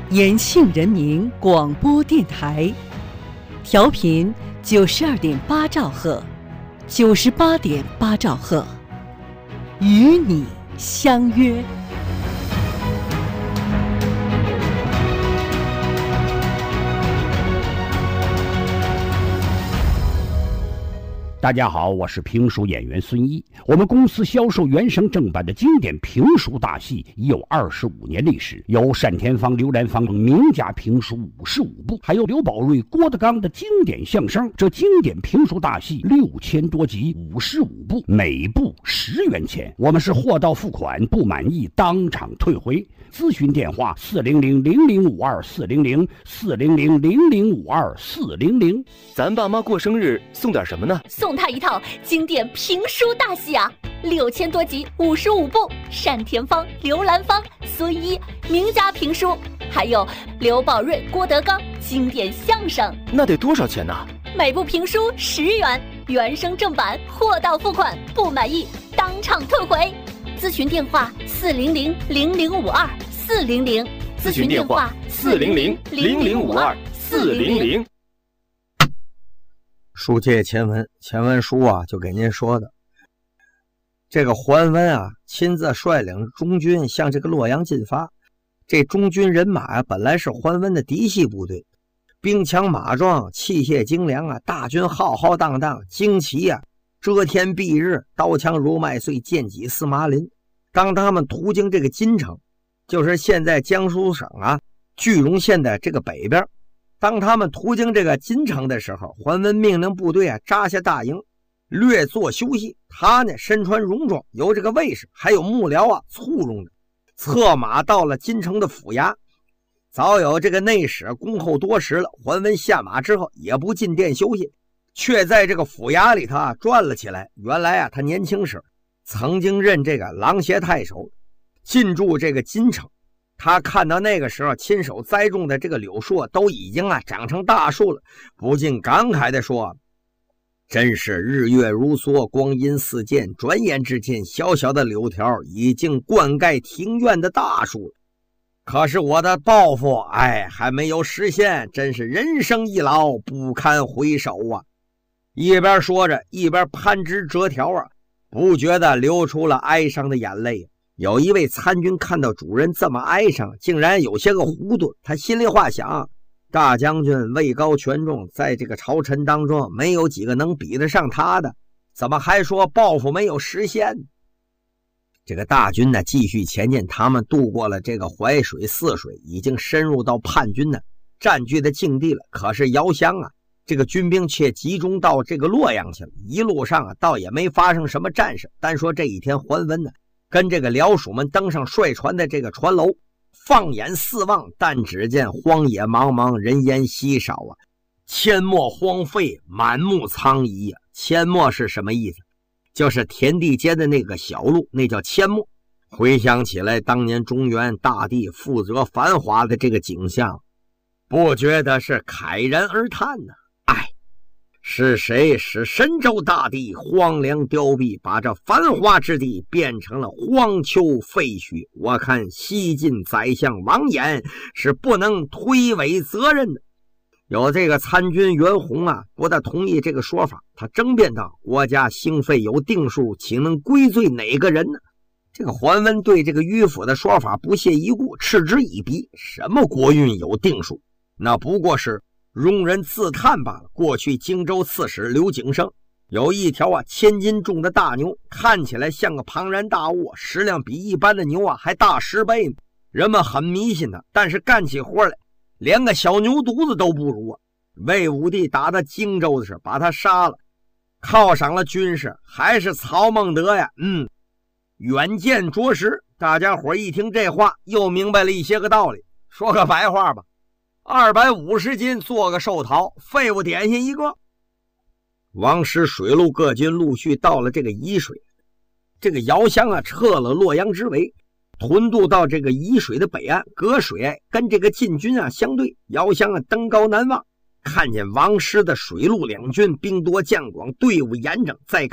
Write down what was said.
延庆人民广播电台，调频92.8兆赫，98.8兆赫，与你相约。 大家好，我是评书演员孙一。我们公司销售原声正版的经典评书大戏已有25年历史，有单田芳、刘兰芳等名家评书55部，还有刘宝瑞、郭德纲的经典相声。这经典评书大戏6000多集，55部，每部10元钱。我们是货到付款，不满意当场退回。咨询电话400-0052-400，400-0052-400。 咱爸妈过生日送点什么呢？ 送他一套经典评书大戏啊，6000多集，55部，单田芳、刘兰芳、孙一名家评书，还有刘宝瑞、郭德纲经典相声。 那得多少钱呢？ 每部评书10元，原声正版，货到付款，不满意当场退回。咨询电话400-0052-400， 咨询电话400-0052-400。 书接前文，前文书啊就给您说的，这个桓温啊亲自率领中军向这个洛阳进发。这中军人马啊本来是桓温的嫡系部队，兵强马壮，器械精良啊，大军浩浩荡荡，旌旗啊遮天蔽日，刀枪如麦穗，剑戟似麻林。当他们途经这个金城，就是现在江苏省啊句容县的这个北边，当他们途经这个金城的时候，桓温命令部队啊扎下大营，略作休息。他呢身穿戎装，由这个卫士还有幕僚啊簇拥着，策马到了金城的府衙。早有这个内史恭候多时了，桓温下马之后也不进殿休息，却在这个府衙里头啊转了起来。原来啊他年轻时曾经任这个琅邪太守，进驻这个金城。他看到那个时候亲手栽种的这个柳树都已经啊长成大树了，不禁感慨地说，真是日月如梭，光阴似箭，转眼之间小小的柳条已经灌溉庭院的大树了。可是我的抱负还没有实现，真是人生一老，不堪回首啊。一边说着一边攀枝折条啊，不觉得流出了哀伤的眼泪。有一位参军看到主人这么哀伤，竟然有些个糊涂。他心里话想，大将军位高权重，在这个朝臣当中没有几个能比得上他的，怎么还说抱负没有实现？这个大军呢继续前进，他们渡过了这个淮水、泗水，已经深入到叛军呢占据的境地了。可是遥想啊，这个军兵却集中到这个洛阳去了，一路上啊倒也没发生什么战事。单说这一天，桓温呢跟这个僚属们登上帅船的这个船楼，放眼四望，但只见荒野茫茫，人烟稀少啊，阡陌荒废，满目苍夷啊。阡陌是什么意思？就是田地间的那个小路，那叫阡陌。回想起来当年中原大地负责繁华的这个景象，不觉得是慨然而叹呢。是谁使神州大地荒凉凋敝，把这繁华之地变成了荒丘废墟？我看西晋宰相王衍是不能推诿责任的。有这个参军袁弘啊不大同意这个说法，他争辩道，国家兴废有定数，岂能归罪哪个人呢？这个桓温对这个迂腐的说法不屑一顾，嗤之以鼻。什么国运有定数？那不过是庸人自叹罢了。过去荆州刺史刘景升有一条1000斤重的大牛，看起来像个庞然大物，食量比一般的牛还大10倍呢。人们很迷信他，但是干起活来连个小牛犊子都不如啊。魏武帝打他荆州的时候把他杀了，犒赏了军士，还是曹孟德呀远见卓识。大家伙一听这话又明白了一些个道理。说个白话吧，250斤做个寿桃，废物点心一个。王师水陆各军陆续到了这个沂水，这个姚襄啊撤了洛阳之围，屯渡到这个沂水的北岸，隔水跟这个晋军啊相对。姚襄啊登高南望，看见王师的水陆两军兵多将广，队伍严整，再